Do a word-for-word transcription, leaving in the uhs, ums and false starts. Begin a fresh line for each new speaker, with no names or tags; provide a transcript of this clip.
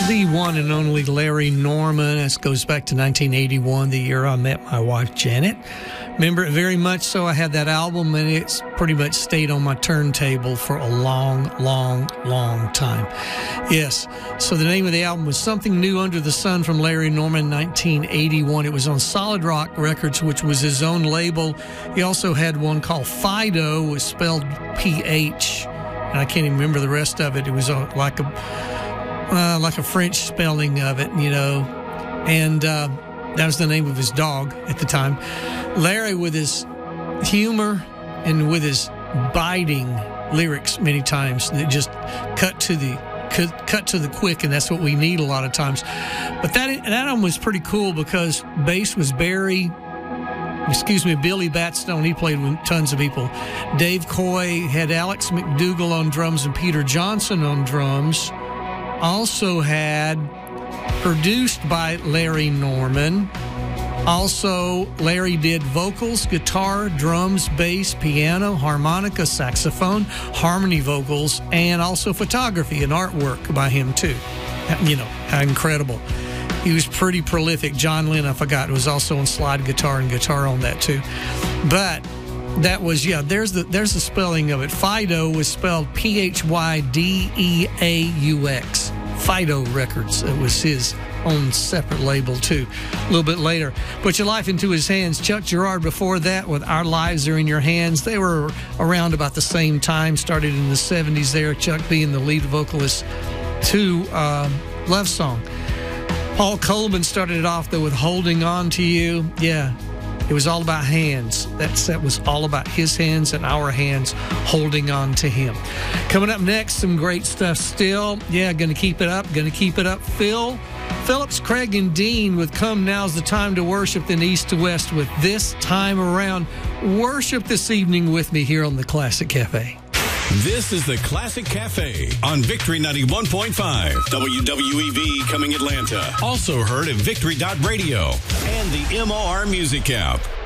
the one and only Larry Norman. This goes back to nineteen eighty-one, the year I met my wife, Janet. Remember it very much so. I had that album, and it's pretty much stayed on my turntable for a long, long, long time. Yes, so the name of the album was Something New Under the Sun from Larry Norman, nineteen eighty-one. It was on Solid Rock Records, which was his own label. He also had one called Fido, was spelled P H, and I can't even remember the rest of it. It was uh, like a uh, like a French spelling of it, you know, and uh, that was the name of his dog at the time. Larry, with his humor and with his biting lyrics many times that just cut to the cut, cut to the quick, and that's what we need a lot of times. But that that album was pretty cool because bass was Barry, excuse me, Billy Batstone. He played with tons of people. Dave Coy had Alex McDougall on drums and Peter Johnson on drums. Also had produced by Larry Norman. Also, Larry did vocals, guitar, drums, bass, piano, harmonica, saxophone, harmony vocals, and also photography and artwork by him, too. You know, how incredible. He was pretty prolific. John Lynn, I forgot, was also on slide guitar and guitar on that, too. But that was, yeah, there's the there's the spelling of it. Fido was spelled P H Y D E A U X. Fido Records. It was his own separate label, too. A little bit later. Put Your Life Into His Hands. Chuck Girard before that with Our Lives Are in Your Hands. They were around about the same time, started in the seventies there, Chuck being the lead vocalist to uh, Love Song. Paul Coleman started it off, though, with Holding On to You. Yeah, it was all about hands. That set was all about his hands and our hands holding on to him. Coming up next, some great stuff still. Yeah, going to keep it up, going to keep it up. Phil Phillips, Craig, and Dean with Come Now's the Time to Worship, then East to West with This Time Around. Worship this evening with me here on the Classic Cafe.
This is the Classic Cafe on Victory ninety-one point five. W W E V coming Atlanta. Also heard at victory dot radio and the M O R Music app.